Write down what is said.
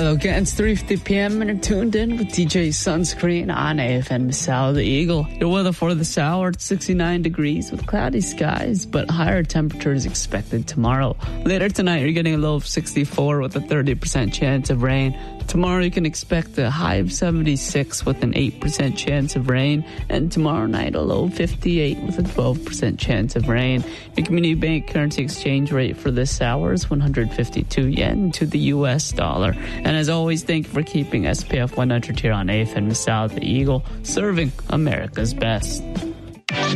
Okay, it's 3:50 p.m. and you're tuned in with DJ Sunscreen on AFN Missoula, the Eagle. Your weather for this hour, it's 69 degrees with cloudy skies, but higher temperatures expected tomorrow. Later tonight, you're getting a low of 64 with a 30% chance of rain. Tomorrow, you can expect a high of 76 with an 8% chance of rain. And tomorrow night, a low of 58 with a 12% chance of rain. Your Community Bank currency exchange rate for this hour is 152 yen to the U.S. dollar. And as always, thank you for keeping SPF 100 here on AFN Missoula, the Eagle, serving America's best.